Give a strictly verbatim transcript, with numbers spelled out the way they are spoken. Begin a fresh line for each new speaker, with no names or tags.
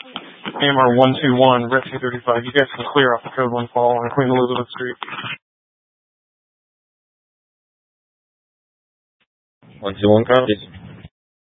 A M R one two one, Red two thirty-five. You guys can clear off the code one fall on Queen Elizabeth Street.
one two one copies.